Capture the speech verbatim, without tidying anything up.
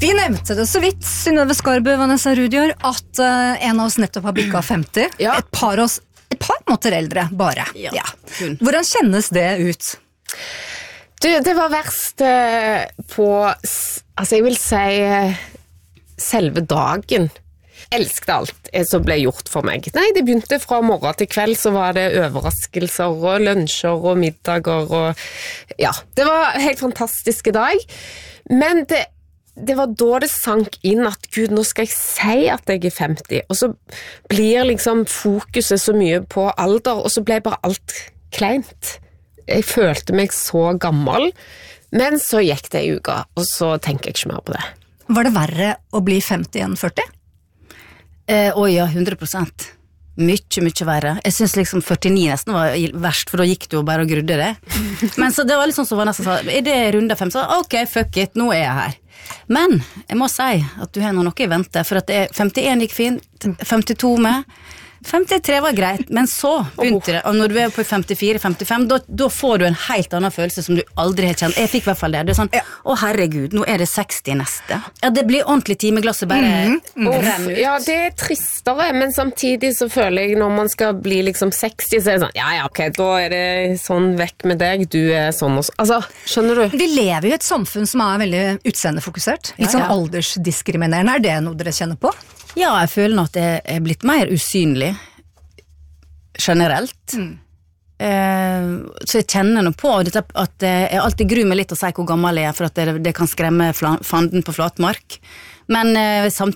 Vi nevnte det så vidt, Synnøve Skarbø, Vanessa Rudior, at uh, en av oss nettopp har bikket femti. Ja. Et par oss, et par måneder eldre, bare. Ja. Ja. Hvordan kjennes det ut? Du, det var verst uh, på, altså jeg vil si, uh, selve dagen. Elsket alt som ble gjort for meg. Nei, det begynte fra morgen til kveld, så var det overraskelser og lunsjer og middager og ja, det var en helt fantastiske dag. Men det Det var da det sank inn at Gud, nå skal jeg si at jeg er femti, og så blir liksom fokuset så mye på alder, og så ble bare alt kleint. Jeg følte meg så gammel, men så gikk det i uka, og så tenker jeg ikke mer på det. Var det verre å bli femti enn førti? Eh, oi, ja, hundre prosent. Mykje, mykje verre. Jeg synes liksom førtini nesten var verst, for da gikk du jo bare og grudde det. Men så det var litt sånn som Vanessa sa, er det runda fem? Så ok, fuck it, nå er jeg her. Men jeg må si at du har noe i vente, for at det er femtien gikk fint, femtito med, femtitre var greit, men så begynte det, og når du er på femtifire femtifem, da, da får du en helt annen følelse som du aldri har kjent. Jeg fikk i hvert fall det. Det er sånn, å herregud, nå er det seksti neste. Ja, det blir ordentlig timeglasset bare mm, mm. renner ut. Ja, det er tristere, men samtidig så føler jeg når man skal bli liksom seksti, så er det sånn, ja, ja, ok, da er det sånn vekk med deg, du er sånn og sånn. Altså, skjønner du? Vi lever jo i et samfunn som er veldig utseendefokusert, litt sånn ja, ja. Aldersdiskriminerende. Er det noe dere kjenner på? Ja, jeg føler at det er blitt mer usynlig generelt. Mm. Eh, så jeg kjenner noe på dette, at jeg alltid gruer meg litt å si hvor gammel jeg er, for at det, det kan skremme fla, fanden på flatmark. Men eh, sam,